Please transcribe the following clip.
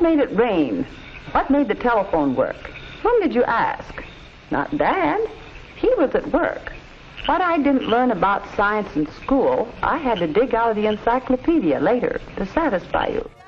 made it rain? What made the telephone work? When did you ask? Not Dad. He was at work. What I didn't learn about science in school, I had to dig out of the encyclopedia later to satisfy you.